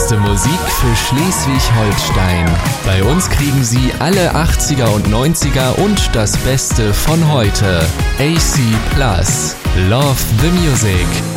beste Musik für Schleswig-Holstein. Bei uns kriegen Sie alle 80er und 90er und das Beste von heute. AC Plus. Love the Music.